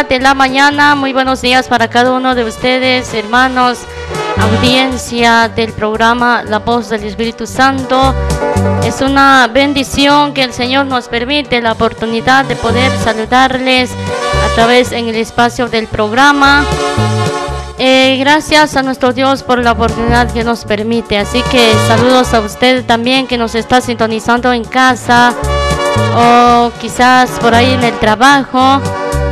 De la mañana, muy buenos días para cada uno de ustedes, hermanos, audiencia del programa La Voz del Espíritu Santo. Es una bendición que el Señor nos permite la oportunidad de poder saludarles a través en el espacio del programa. Gracias a nuestro Dios por la oportunidad que nos permite. Así que saludos a usted también que nos está sintonizando en casa o quizás por ahí en el trabajo.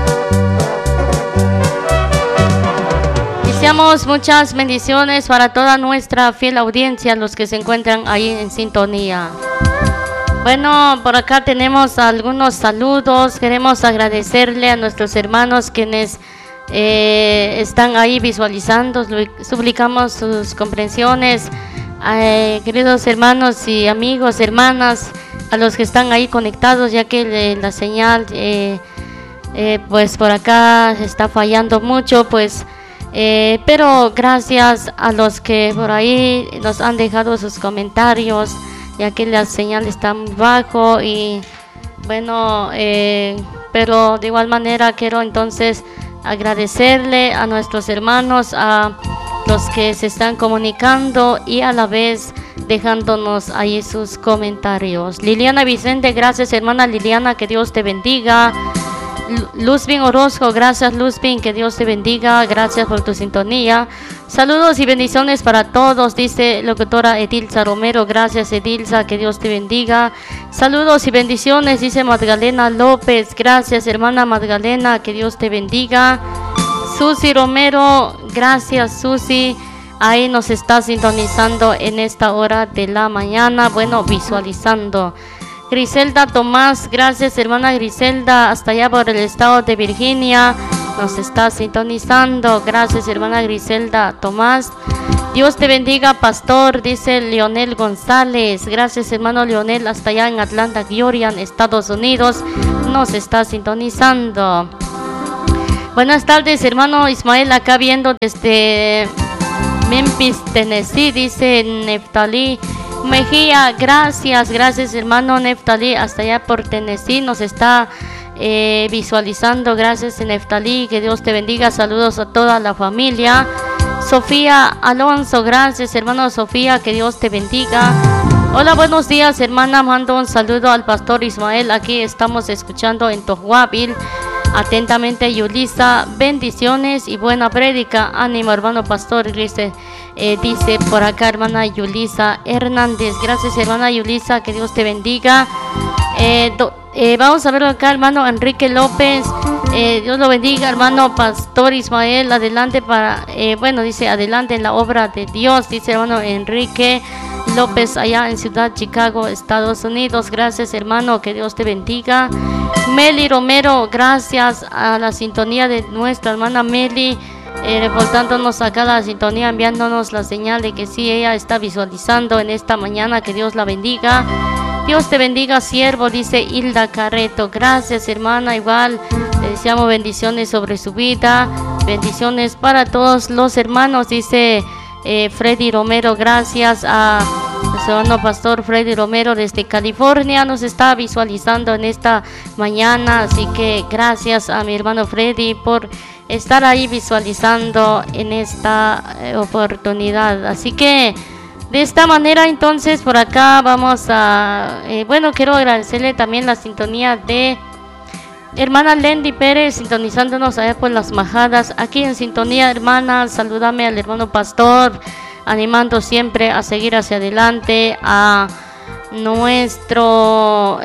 Deseamos muchas bendiciones para toda nuestra fiel audiencia, los que se encuentran ahí en sintonía. Bueno, por acá tenemos algunos saludos. Queremos agradecerle a nuestros hermanos quienes están ahí visualizando. Suplicamos sus comprensiones, queridos hermanos y amigos, hermanas, a los que están ahí conectados, ya que la señal pues por acá está fallando mucho, pues. Pero gracias a los que por ahí nos han dejado sus comentarios, ya que la señal está muy bajo y bueno, pero de igual manera quiero entonces agradecerle a nuestros hermanos, a los que se están comunicando y a la vez dejándonos ahí sus comentarios. Liliana Vicente, gracias hermana Liliana, que Dios te bendiga. Luzbin Orozco, gracias Luzbin, que Dios te bendiga, gracias por tu sintonía. Saludos y bendiciones para todos, dice locutora Edilza Romero, gracias Edilza, que Dios te bendiga. Saludos y bendiciones, dice Magdalena López, gracias hermana Magdalena, que Dios te bendiga. Susi Romero, gracias Susi, ahí nos está sintonizando en esta hora de la mañana, bueno, visualizando. Griselda Tomás, gracias hermana Griselda, hasta allá por el estado de Virginia, nos está sintonizando, gracias hermana Griselda Tomás. Dios te bendiga pastor, dice Leonel González, gracias hermano Leonel, hasta allá en Atlanta, Georgia, Estados Unidos, nos está sintonizando. Buenas tardes hermano Ismael, acá viendo desde Memphis, Tennessee, dice Neftalí Mejía, gracias hermano Neftalí, hasta allá por Tennessee nos está visualizando, gracias Neftalí, que Dios te bendiga, saludos a toda la familia. Sofía Alonso, gracias hermano Sofía, que Dios te bendiga. Hola, buenos días hermana, mando un saludo al pastor Ismael, aquí estamos escuchando en Tohuaville. Atentamente Yulisa, bendiciones y buena prédica, ánimo hermano pastor, dice por acá hermana Yulisa Hernández, gracias hermana Yulisa, que Dios te bendiga. Vamos a ver acá hermano Enrique López, Dios lo bendiga hermano pastor Ismael, adelante para, bueno dice adelante en la obra de Dios, dice hermano Enrique López allá en Ciudad Chicago, Estados Unidos, gracias hermano, que Dios te bendiga. Meli Romero, gracias a la sintonía de nuestra hermana Meli, reportándonos acá la sintonía, enviándonos la señal de que sí, ella está visualizando en esta mañana, que Dios la bendiga. Dios te bendiga siervo, dice Hilda Carreto, gracias hermana, igual le deseamos bendiciones sobre su vida, bendiciones para todos los hermanos, dice Freddy Romero, gracias a nuestro hermano pastor Freddy Romero desde California, nos está visualizando en esta mañana, así que gracias a mi hermano Freddy por estar ahí visualizando en esta oportunidad. Así que de esta manera entonces por acá vamos a, bueno, quiero agradecerle también la sintonía de hermana Lendy Pérez, sintonizándonos allá por Las Majadas, aquí en sintonía hermana, salúdame al hermano pastor, animando siempre a seguir hacia adelante, a nuestro,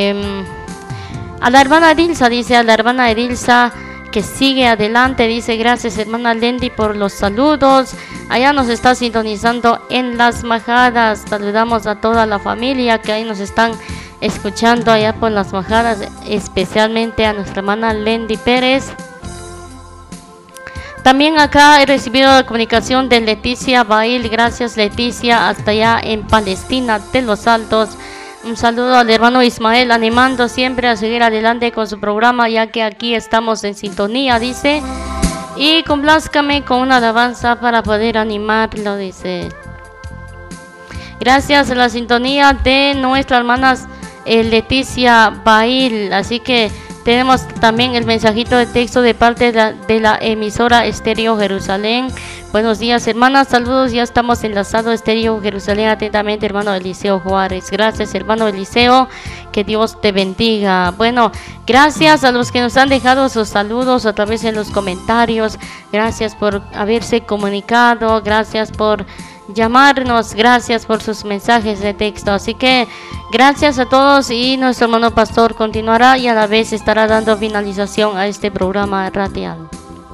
a la hermana Edilza, dice a la hermana Edilza, que sigue adelante, dice gracias hermana Lendy por los saludos, allá nos está sintonizando en Las Majadas, saludamos a toda la familia que ahí nos están escuchando allá por Las Majadas, especialmente a nuestra hermana Lendy Pérez. También acá he recibido la comunicación de Leticia Bail, gracias Leticia, hasta allá en Palestina de los Altos. Un saludo al hermano Ismael, animando siempre a seguir adelante con su programa, ya que aquí estamos en sintonía, dice. Y complázcame con una alabanza para poder animarlo, dice. Gracias a la sintonía de nuestra hermana Leticia Bail, así que Tenemos también el mensajito de texto de parte de la emisora Estéreo Jerusalén. Buenos días, hermanas, saludos, ya estamos enlazados Estéreo Jerusalén, atentamente, hermano Eliseo Juárez. Gracias, hermano Eliseo, que Dios te bendiga. Bueno, gracias a los que nos han dejado sus saludos a través de los comentarios. Gracias por haberse comunicado, gracias por llamarnos, gracias por sus mensajes de texto. Así que gracias a todos, y nuestro hermano pastor continuará y a la vez estará dando finalización a este programa radial.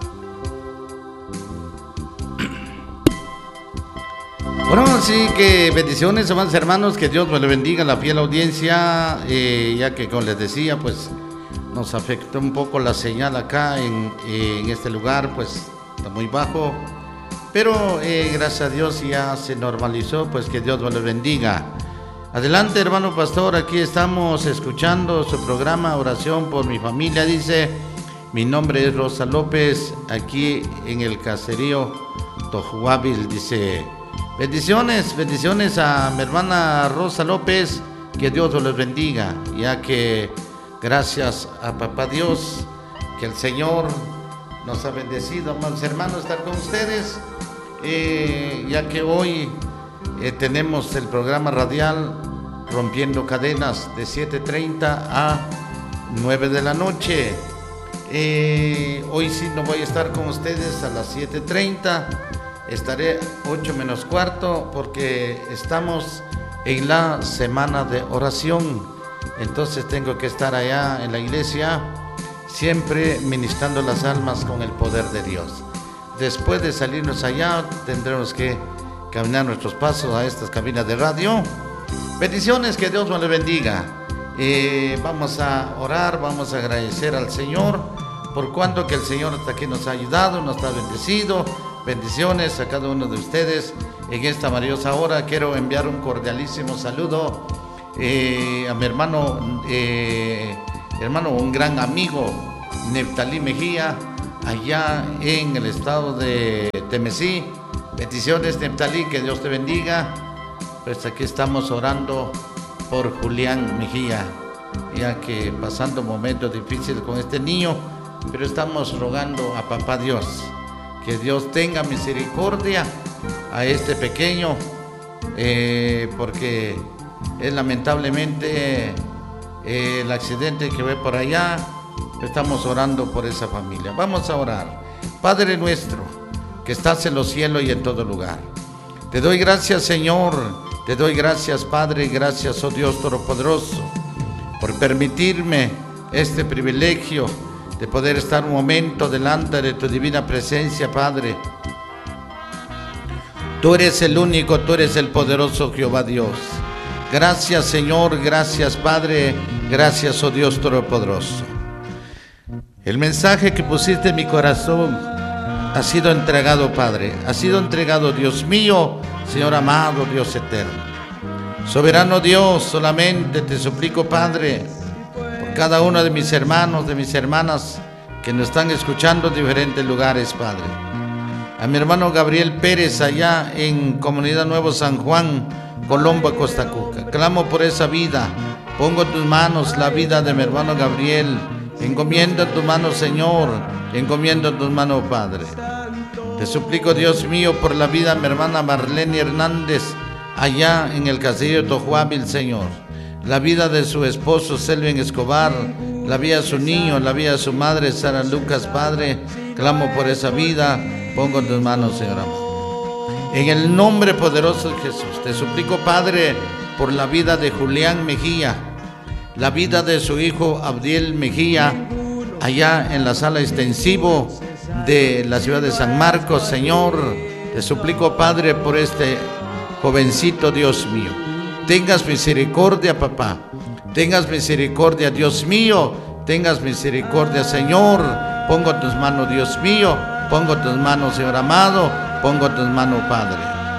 Bueno, así que bendiciones, amados hermanos, que Dios me le bendiga, la fiel audiencia, ya que como les decía, pues nos afectó un poco la señal acá en este lugar, pues está muy bajo. Pero gracias a Dios ya se normalizó, pues que Dios nos bendiga. Adelante, hermano pastor, aquí estamos escuchando su programa Oración por mi familia. Dice, mi nombre es Rosa López, aquí en el caserío Tojuábil. Dice, bendiciones a mi hermana Rosa López, que Dios los bendiga, ya que gracias a papá Dios, que el Señor nos ha bendecido, amados hermanos, estar con ustedes. Ya que hoy tenemos el programa radial Rompiendo Cadenas de 7:30 a 9 de la noche. Hoy sí no voy a estar con ustedes a las 7:30, estaré 8 menos cuarto porque estamos en la semana de oración. Entonces tengo que estar allá en la iglesia, siempre ministrando las almas con el poder de Dios. Después de salirnos allá, tendremos que caminar nuestros pasos a estas cabinas de radio. Bendiciones, que Dios nos le bendiga. Vamos a orar, vamos a agradecer al Señor por cuanto que el Señor hasta aquí nos ha ayudado, nos ha bendecido. Bendiciones a cada uno de ustedes en esta maravillosa hora. Quiero enviar un cordialísimo saludo a mi hermano, un gran amigo, Neftalí Mejía, allá en el estado de Temesí. Bendiciones, Neftalí, que Dios te bendiga. Pues aquí estamos orando por Julián Mejía, ya que pasando momentos difíciles con este niño, pero estamos rogando a papá Dios, que Dios tenga misericordia a este pequeño, porque es lamentablemente el accidente que ve por allá. Estamos orando por esa familia. Vamos a orar. Padre nuestro, que estás en los cielos y en todo lugar, te doy gracias, Señor, te doy gracias, Padre, gracias, oh Dios Todopoderoso, por permitirme este privilegio de poder estar un momento delante de tu divina presencia, Padre. Tú eres el único, tú eres el poderoso Jehová Dios. Gracias, Señor, gracias, Padre, gracias, oh Dios Todopoderoso. El mensaje que pusiste en mi corazón ha sido entregado, Padre, ha sido entregado, Dios mío, Señor amado, Dios eterno. Soberano Dios, solamente te suplico, Padre, por cada uno de mis hermanos, de mis hermanas que nos están escuchando en diferentes lugares, Padre. A mi hermano Gabriel Pérez, allá en Comunidad Nuevo San Juan, Colombo, Costa Cuca. Clamo por esa vida, pongo en tus manos la vida de mi hermano Gabriel. Encomiendo en tus manos, Señor, encomiendo en tus manos, Padre. Te suplico, Dios mío, por la vida de mi hermana Marlene Hernández, allá en el caserío Tojuábil, Señor. La vida de su esposo, Selvin Escobar, la vida de su niño, la vida de su madre, Sara Lucas, Padre. Clamo por esa vida, pongo en tus manos, Señor amado. En el nombre poderoso de Jesús, te suplico, Padre, por la vida de Julián Mejía, la vida de su hijo Abdiel Mejía, allá en la sala extensivo de la ciudad de San Marcos, Señor. Te suplico, Padre, por este jovencito, Dios mío. Tengas misericordia, papá. Tengas misericordia, Dios mío. Tengas misericordia, Señor. Pongo en tus manos, Dios mío. Pongo en tus manos, Señor amado. Pongo en tus manos, Padre.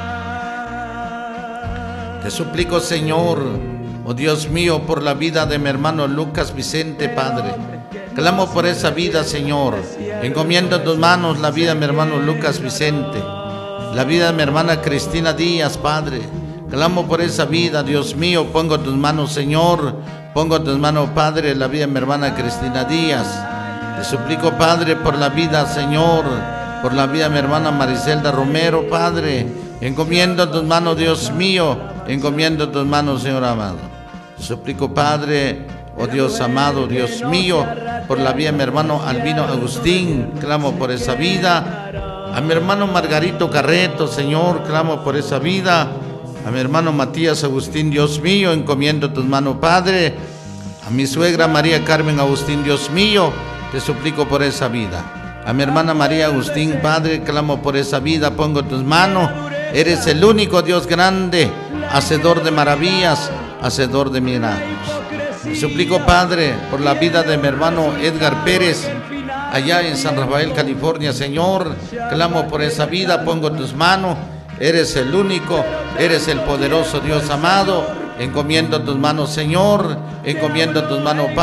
Te suplico, Señor, oh Dios mío, por la vida de mi hermano Lucas Vicente, Padre. Clamo por esa vida, Señor. Encomiendo en tus manos la vida de mi hermano Lucas Vicente, la vida de mi hermana Cristina Díaz, Padre. Clamo por esa vida, Dios mío. Pongo en tus manos, Señor. Pongo en tus manos, Padre, la vida de mi hermana Cristina Díaz. Te suplico, Padre, por la vida, Señor, por la vida de mi hermana Maricelda Romero, Padre. Encomiendo en tus manos, Dios mío, encomiendo en tus manos, Señor amado. Te suplico, Padre, oh Dios amado, Dios mío, por la vida de mi hermano Albino Agustín, clamo por esa vida. A mi hermano Margarito Carreto, Señor, clamo por esa vida. A mi hermano Matías Agustín, Dios mío, encomiendo tus manos, Padre. A mi suegra María Carmen Agustín, Dios mío, te suplico por esa vida. A mi hermana María Agustín, Padre, clamo por esa vida, pongo en tus manos. Eres el único Dios grande, hacedor de maravillas, hacedor de milagros. Te suplico, Padre, por la vida de mi hermano Edgar Pérez, allá en San Rafael, California, Señor, clamo por esa vida, pongo en tus manos. Eres el único, eres el poderoso Dios amado. Encomiendo en tus manos, Señor, encomiendo en tus manos, Padre.